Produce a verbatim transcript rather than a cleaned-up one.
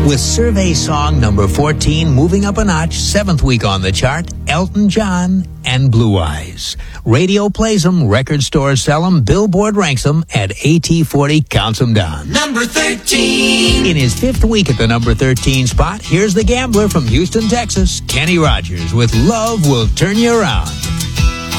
With survey song number fourteen moving up a notch, seventh week on the chart, Elton John and Blue Eyes. Radio plays them, record stores sell them, Billboard ranks them, and A T forty counts them down. Number thirteen. In his fifth week at the number thirteen spot, here's the gambler from Houston, Texas, Kenny Rogers, with Love Will Turn You Around.